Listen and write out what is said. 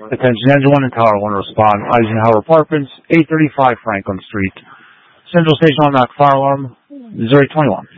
Attention Engine 1 and Tower 1 respond. Eisenhower Apartments, 835 Franklin Street. Central Station automatic fire alarm, 0821.